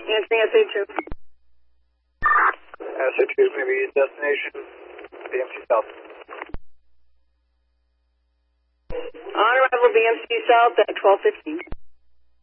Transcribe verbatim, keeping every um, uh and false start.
Answering S A two. S A two is going to be destination B M C South. On arrival B M C South at twelve fifteen.